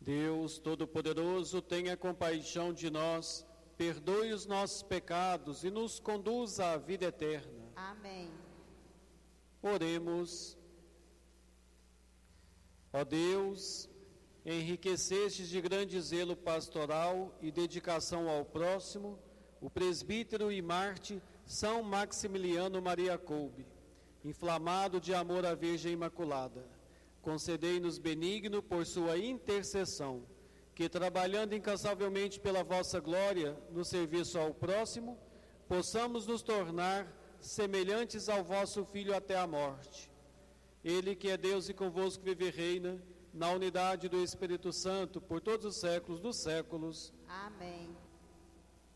Deus Todo-Poderoso, tenha compaixão de nós, perdoe os nossos pecados e nos conduza à vida eterna. Amém. Oremos. Ó Deus, enriquecestes de grande zelo pastoral e dedicação ao próximo o presbítero e mártir São Maximiliano Maria Kolbe, inflamado de amor à Virgem Imaculada. Concedei-nos benigno por sua intercessão, que trabalhando incansavelmente pela vossa glória no serviço ao próximo, possamos nos tornar semelhantes ao vosso Filho até a morte. Ele que é Deus e convosco vive e reina, na unidade do Espírito Santo, por todos os séculos dos séculos. Amém.